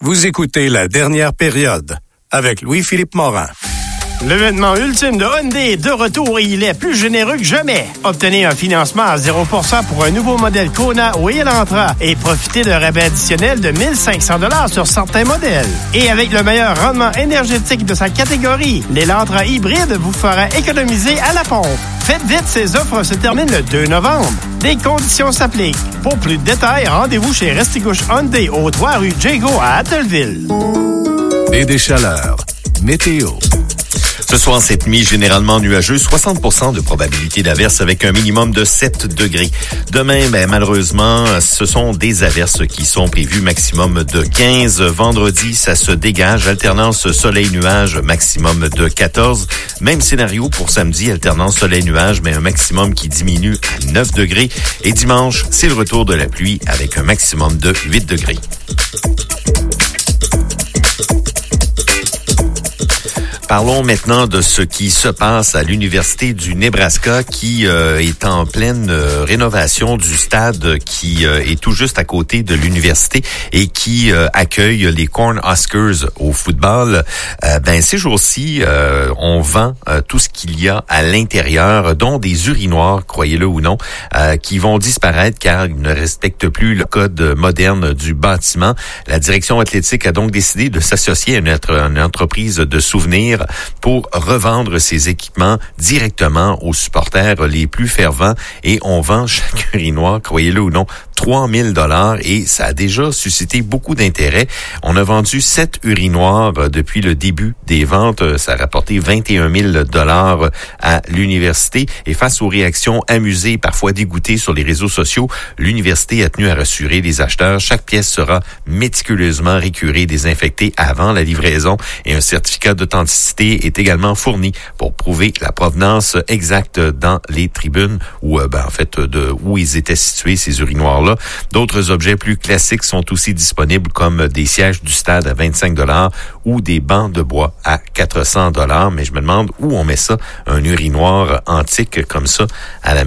Vous écoutez La Dernière Période avec Louis-Philippe Morin. L'événement ultime de Hyundai est de retour et il est plus généreux que jamais. Obtenez un financement à 0% pour un nouveau modèle Kona ou Elantra et profitez d'un rabais additionnel de 1 500 $ sur certains modèles. Et avec le meilleur rendement énergétique de sa catégorie, l'Elantra hybride vous fera économiser à la pompe. Faites vite, ces offres se terminent le 2 novembre. Des conditions s'appliquent. Pour plus de détails, rendez-vous chez Restigouche Hyundai au 3 rue Jago à Attelville. Et des chaleurs. Météo. Ce soir, cette nuit, généralement nuageuse, 60% de probabilité d'averse avec un minimum de 7 degrés. Demain, malheureusement, ce sont des averses qui sont prévues, maximum de 15. Vendredi, ça se dégage, alternance soleil-nuage, maximum de 14. Même scénario pour samedi, alternance soleil-nuage, mais un maximum qui diminue à 9 degrés. Et dimanche, c'est le retour de la pluie avec un maximum de 8 degrés. Parlons maintenant de ce qui se passe à l'Université du Nebraska qui est en pleine rénovation du stade qui est tout juste à côté de l'université et qui accueille les Cornhuskers au football. Ces jours-ci, on vend tout ce qu'il y a à l'intérieur, dont des urinoirs, croyez-le ou non, qui vont disparaître car ils ne respectent plus le code moderne du bâtiment. La direction athlétique a donc décidé de s'associer à une entreprise de souvenirs pour revendre ces équipements directement aux supporters les plus fervents et on vend chaque urinoir, croyez-le ou non, 3 000 $ et ça a déjà suscité beaucoup d'intérêt. On a vendu 7 urinoirs depuis le début des ventes. Ça a rapporté 21 000 $ à l'université et face aux réactions amusées, parfois dégoûtées sur les réseaux sociaux, l'université a tenu à rassurer les acheteurs. Chaque pièce sera méticuleusement récurée, désinfectée avant la livraison et un certificat d'authenticité est également fourni pour prouver la provenance exacte dans les tribunes où, où ils étaient situés, ces urinoirs-là. D'autres objets plus classiques sont aussi disponibles comme des sièges du stade à 25 $ ou des bancs de bois à 400 $. Mais je me demande où on met ça, un urinoir antique comme ça à la